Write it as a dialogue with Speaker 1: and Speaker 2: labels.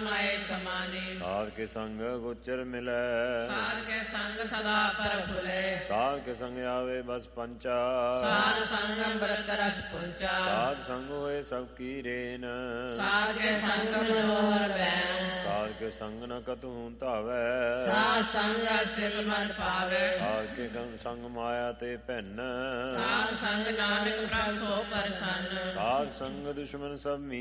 Speaker 1: ਮਾਏ ਸਮਾਨੀ।
Speaker 2: ਸਾਧ ਕੇ ਸੰਗ ਗੋਚਰ ਮਿਲੈ
Speaker 1: ਸਾਧ ਕੇ ਸੰਗ ਸਦਾ ਪਰ ਫੁਲੇ।
Speaker 2: ਸਾਧ ਕੇ ਸੰਗ ਆਵੇ ਬਸ ਪੰਚਾ
Speaker 1: ਸਾਧ ਸੰਗ ਅੰਮ੍ਰਿਤ ਰਸ ਪੁੰਚਾ।
Speaker 2: ਸਾਧ ਸੰਗ ਹੋਏ ਸਭ ਕੀ ਰੇਨ
Speaker 1: ਸਾਧ ਕੇ ਸੰਗ ਮਨੋਹਰ ਬੈਨ।
Speaker 2: ਸਾਧ ਕੇ ਸੰਗ ਨ ਕਤਹੂ ਧਾਵੈ
Speaker 1: ਸਾਧ ਸੰਗ ਸਿਰ ਮਨ ਪਾਵੇ।
Speaker 2: ਸਾਧ ਕੇ ਸੰਗ ਮਾਇਆ ਤੇ ਭਿੰਨ
Speaker 1: ਸਾਧ ਸੰਗ ਨਾਨਕ ਪ੍ਰਭ ਸੋ ਪ੍ਰਸੰਨ।
Speaker 2: ਸਾਧ ਸੰਗ ਦੁਸ਼ਮਨ ਸਭ